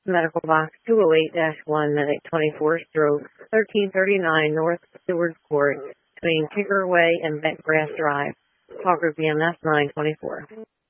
Medical Box 208-1, Medic 24, stroke 1339 North Seward Court between Tinker Way and Bentgrass Drive. Talker BMS 924.